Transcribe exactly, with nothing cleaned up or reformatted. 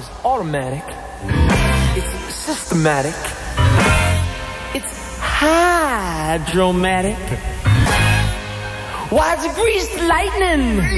is automatic. It's systematic. It's hydromatic. Why, it's greased lightning.